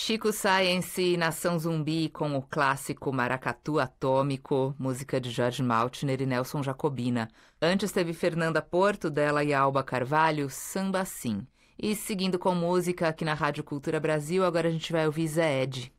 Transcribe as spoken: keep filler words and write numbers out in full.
Chico Science e Nação Zumbi com o clássico Maracatu Atômico, música de Jorge Maltner e Nelson Jacobina. Antes teve Fernanda Porto, dela e Alba Carvalho, Samba Sim. E seguindo com música aqui na Rádio Cultura Brasil, agora a gente vai ouvir Zé Ed.